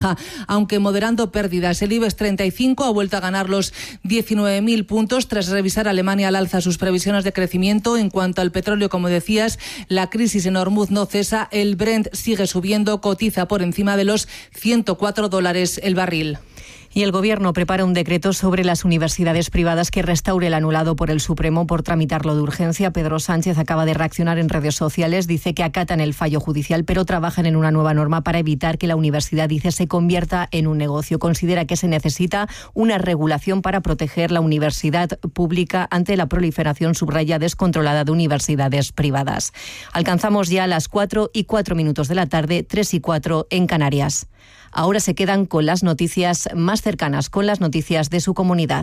baja, aunque moderando pérdidas. El IBEX 35 ha vuelto a ganar los 19.000 puntos tras revisar Alemania al alza sus previsiones de crecimiento. En cuanto al petróleo, como decías, la crisis en Hormuz no cesa. El Brent sigue subiendo, cotiza por encima de los $104 el barril. Y el Gobierno prepara un decreto sobre las universidades privadas que restaure el anulado por el Supremo por tramitarlo de urgencia. Pedro Sánchez acaba de reaccionar en redes sociales, dice que acatan el fallo judicial, pero trabajan en una nueva norma para evitar que la universidad, dice, se convierta en un negocio. Considera que se necesita una regulación para proteger la universidad pública ante la proliferación, subraya, descontrolada de universidades privadas. Alcanzamos ya las 4:04 de la tarde, 3:04 en Canarias. Ahora se quedan con las noticias más cercanas, con las noticias de su comunidad.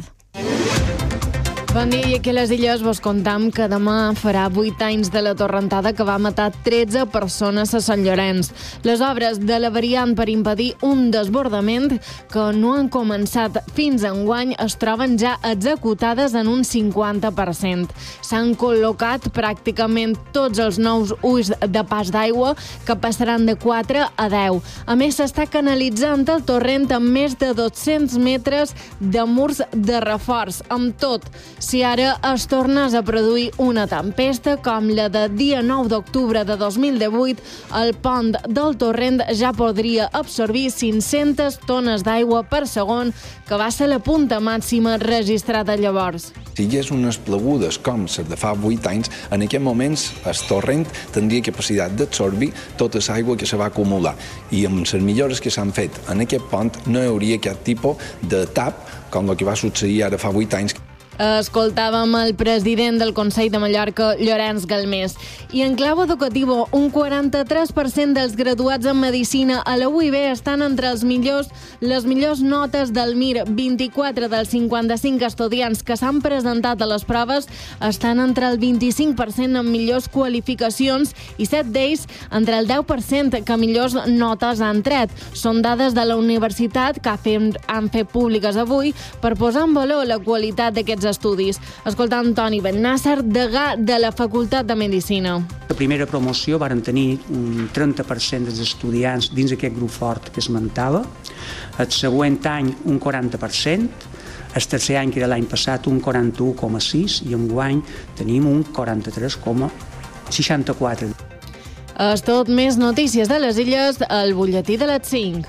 Bon dia, i aquí a les Illes vos contam que demà farà 8 anys de la torrentada que va matar 13 persones a Sant Llorenç. Les obres de la variant per impedir un desbordament que no han començat fins enguany es troben ja executades en un 50%. S'han col·locat pràcticament tots els nous ulls de pas d'aigua que passaran de 4 a 10. A més, s'està canalitzant el torrent amb més de 200 metres de murs de reforç. Amb tot, si ara es tornés a produir una tempesta com la de dia 9 d'octubre de 2018, el pont del torrent ja podria absorbir 500 tones d'aigua per segon, que va ser la punta màxima registrada llavors. Si hi hagués unes plegudes com les de fa 8 anys, en aquests moments el torrent tindria capacitat d'absorbir tota l'aigua que se va acumular. I amb les millores que s'han fet en aquest pont no hi hauria cap tipus de tap com el que va succeir ara fa 8 anys. Escoltàvem el president del Consell de Mallorca, Llorenç Galmés. I en clau educativo, un 43% dels graduats en Medicina a la UIB estan entre les millors notes del MIR. 24 dels 55 estudiants que s'han presentat a les proves estan entre el 25% amb millors qualificacions i 7 d'ells entre el 10% que millors notes han tret. Són dades de la universitat que han fet públiques avui per posar en valor la qualitat d'aquests estudis. Escolta Antoni Bennàsser, degà de la Facultat de Medicina. La primera promoció varen tenir un 30% dels estudiants dins aquest grup fort que esmentava, el següent any un 40%, el tercer any, que era l'any passat, un 41,6% i enguany tenim un 43,64%. És tot, més notícies de les Illes al butlletí de les 5.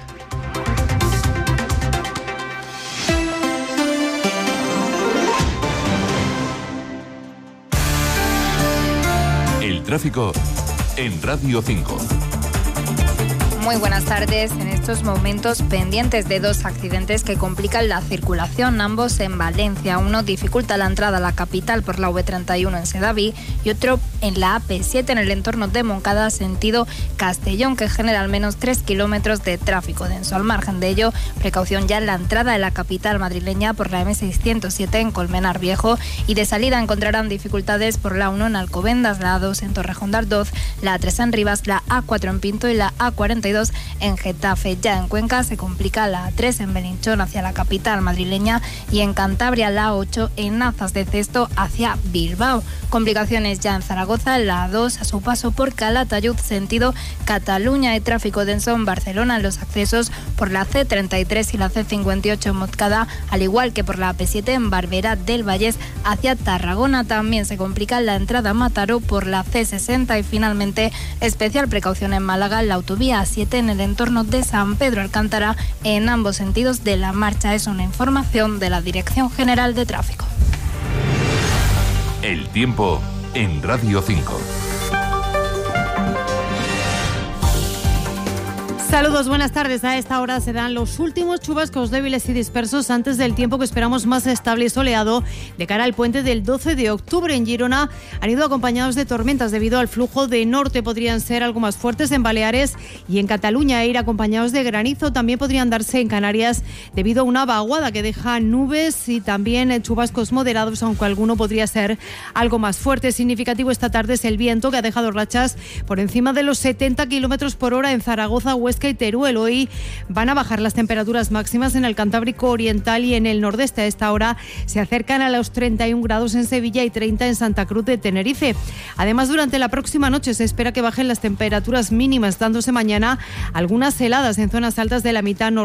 Tráfico en Radio 5. Muy buenas tardes. En estos momentos pendientes de dos accidentes que complican la circulación, ambos en Valencia. Uno dificulta la entrada a la capital por la V31 en Sedaví y otro en la AP7 en el entorno de Moncada, sentido Castellón, que genera al menos 3 kilómetros de tráfico denso. Al margen de ello, precaución ya en la entrada de la capital madrileña por la M607 en Colmenar Viejo, y de salida encontrarán dificultades por la 1 en Alcobendas, la A2 en Torrejón de Ardoz, la A3 en Rivas, la A4 en Pinto y la A42 en Getafe. Ya en Cuenca se complica la A3 en Belinchón hacia la capital madrileña y en Cantabria la A8 en Nazas de Cesto hacia Bilbao. Complicaciones ya en Zaragoza, la A2 a su paso por Calatayud sentido Cataluña. Hay tráfico denso en Barcelona en los accesos por la C33 y la C58 en Montcada, al igual que por la AP7 en Barberá del Vallés hacia Tarragona. También se complica la entrada a Mataró por la C60 y finalmente especial precaución en Málaga en la autovía A7 en el entorno de San Pedro Alcántara en ambos sentidos de la marcha. Es una información de la Dirección General de Tráfico. El tiempo en Radio 5. Saludos, buenas tardes. A esta hora se dan los últimos chubascos débiles y dispersos antes del tiempo que esperamos más estable y soleado de cara al puente del 12 de octubre. En Girona han ido acompañados de tormentas debido al flujo de norte. Podrían ser algo más fuertes en Baleares y en Cataluña, e ir acompañados de granizo. También podrían darse en Canarias debido a una vaguada que deja nubes y también chubascos moderados, aunque alguno podría ser algo más fuerte. Significativo esta tarde es el viento, que ha dejado rachas por encima de los 70 kilómetros por hora en Zaragoza, Huesca y Teruel. Hoy van a bajar las temperaturas máximas en el Cantábrico Oriental y en el nordeste. A esta hora se acercan a los 31 grados en Sevilla y 30 en Santa Cruz de Tenerife. Además, durante la próxima noche se espera que bajen las temperaturas mínimas, dándose mañana algunas heladas en zonas altas de la mitad norte